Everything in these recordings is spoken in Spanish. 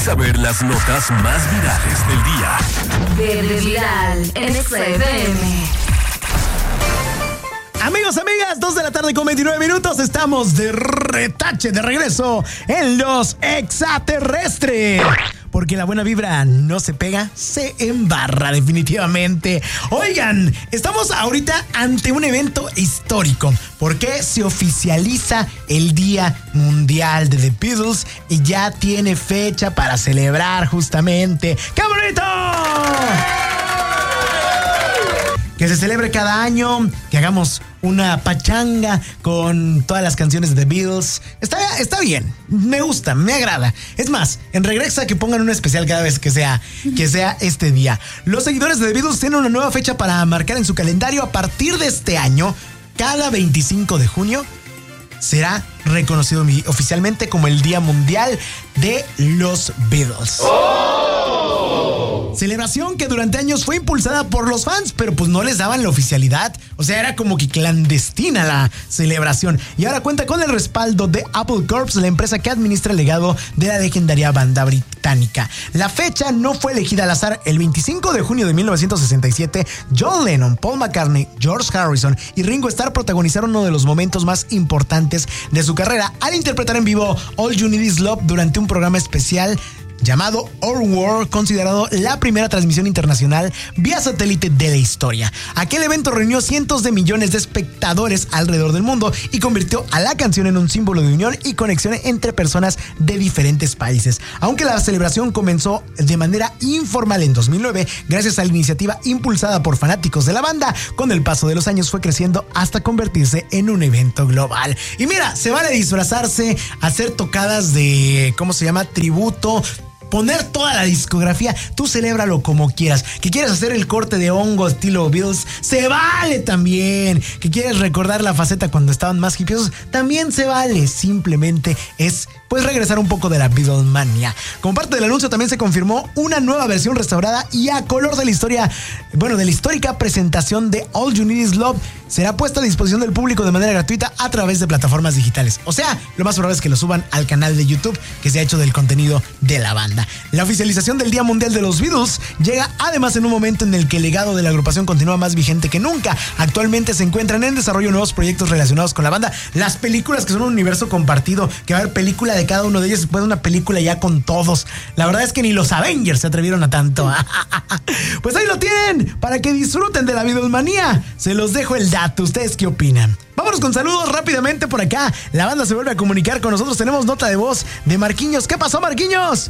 saber las notas más virales del día. Verde Viral en XFM. Amigos, amigas, 2 de la tarde con 29 minutos. Estamos de retache, de regreso en Los Extraterrestres. Porque la buena vibra no se pega, se embarra definitivamente. Oigan, estamos ahorita ante un evento histórico. Porque se oficializa el Día Mundial de The Beatles y ya tiene fecha para celebrar justamente. ¡Qué bonito! Que se celebre cada año, que hagamos una pachanga con todas las canciones de The Beatles. Está bien, me gusta, me agrada. Es más, en Regresa que pongan un especial cada vez que sea este día. Los seguidores de The Beatles tienen una nueva fecha para marcar en su calendario. A partir de este año, cada 25 de junio será reconocido oficialmente como el Día Mundial de los Beatles. Celebración que durante años fue impulsada por los fans, pero pues no les daban la oficialidad. O sea, era como que clandestina la celebración. Y ahora cuenta con el respaldo de Apple Corps, la empresa que administra el legado de la legendaria banda británica. La fecha no fue elegida al azar. El 25 de junio de 1967, John Lennon, Paul McCartney, George Harrison y Ringo Starr protagonizaron uno de los momentos más importantes de su carrera al interpretar en vivo All You Need Is Love durante un programa especial llamado Our World, considerado la primera transmisión internacional vía satélite de la historia. Aquel evento reunió cientos de millones de espectadores alrededor del mundo y convirtió a la canción en un símbolo de unión y conexión entre personas de diferentes países. Aunque la celebración comenzó de manera informal en 2009, gracias a la iniciativa impulsada por fanáticos de la banda, con el paso de los años fue creciendo hasta convertirse en un evento global. Y mira, se vale disfrazarse, hacer tocadas de, tributo, poner toda la discografía. Tú celébralo como quieras. Que quieres hacer el corte de hongo estilo Beatles, se vale también. Que quieres recordar la faceta cuando estaban más hipiosos, también se vale. Simplemente es regresar un poco de la Beatlemania. Como parte del anuncio también se confirmó una nueva versión restaurada y a color de la historia, de la histórica presentación de All You Need Is Love. Será puesta a disposición del público de manera gratuita a través de plataformas digitales. O sea, lo más probable es que lo suban al canal de YouTube que se ha hecho del contenido de la banda. La oficialización del Día Mundial de los Beatles llega además en un momento en el que el legado de la agrupación continúa más vigente que nunca. Actualmente se encuentran en desarrollo nuevos proyectos relacionados con la banda. Las películas, que son un universo compartido, que va a haber película de cada uno de ellos, después de una película ya con todos. La verdad es que ni los Avengers se atrevieron a tanto. Pues ahí lo tienen, para que disfruten de la Beatlemanía. Se los dejo el dato. ¿Ustedes qué opinan? Vámonos con saludos rápidamente por acá. La banda se vuelve a comunicar con nosotros. Tenemos nota de voz de Marquinhos. ¿Qué pasó, Marquinhos?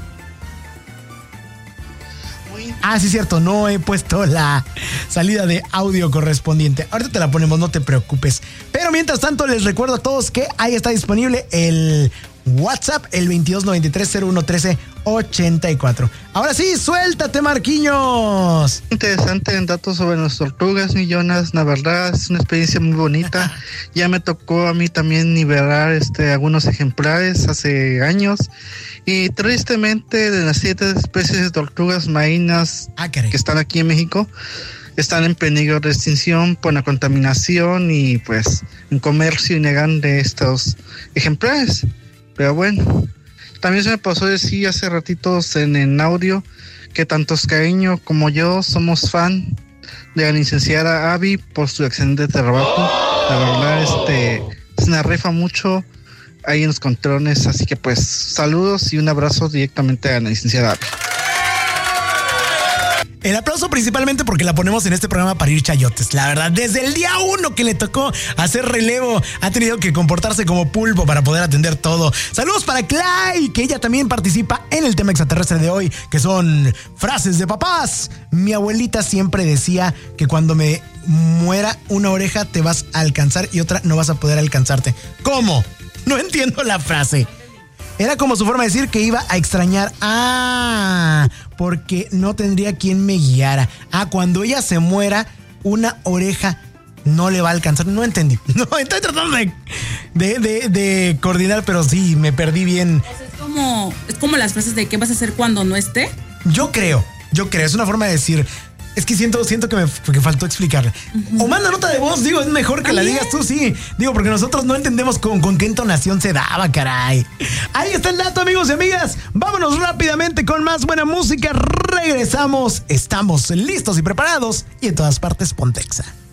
Sí, cierto, no he puesto la salida de audio correspondiente. Ahorita te la ponemos, no te preocupes. Pero mientras tanto, les recuerdo a todos que ahí está disponible el WhatsApp, el 2293-0113-84. Ahora sí, suéltate, Marquinhos. Interesante en datos sobre las tortugas, mi Jonas. La verdad es una experiencia muy bonita. Ya me tocó a mí también nivelar algunos ejemplares hace años. Y tristemente, de las 7 especies de tortugas marinas que están aquí en México, están en peligro de extinción por la contaminación y pues en comercio ilegal de estos ejemplares. Pero bueno, también se me pasó decir hace ratitos en audio que tanto Oscareño como yo somos fan de la licenciada Abby por su excelente trabajo. La verdad, se me rifa mucho ahí en los controles, así que pues saludos y un abrazo directamente a la licenciada Abby. El aplauso principalmente porque la ponemos en este programa para ir chayotes. La verdad, desde el día 1 que le tocó hacer relevo, ha tenido que comportarse como pulpo para poder atender todo. Saludos para Clay, que ella también participa en el tema extraterrestre de hoy, que son frases de papás. Mi abuelita siempre decía que cuando me muera una oreja te vas a alcanzar y otra no vas a poder alcanzarte. ¿Cómo? No entiendo la frase. Era como su forma de decir que iba a extrañar. Porque no tendría quien me guiara. Cuando ella se muera, una oreja no le va a alcanzar. No entendí. No, estoy tratando de coordinar, pero sí, me perdí bien. O sea, es como las frases de ¿qué vas a hacer cuando no esté? Yo creo. Es una forma de decir, Es que siento que faltó explicarle. O manda nota de voz, digo, es mejor que la digas tú, sí. Digo, porque nosotros no entendemos con qué entonación se daba, caray. Ahí está el dato, amigos y amigas. Vámonos rápidamente con más buena música. Regresamos. Estamos listos y preparados. Y en todas partes, Pontexa.